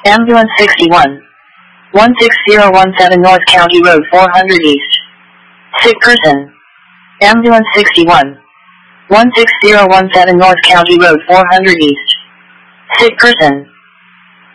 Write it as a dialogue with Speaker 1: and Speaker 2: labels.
Speaker 1: Ambulance 61. 16017 North County Road 400 East. Sick person. Ambulance 61. 16017 North County Road 400 East. Sick person.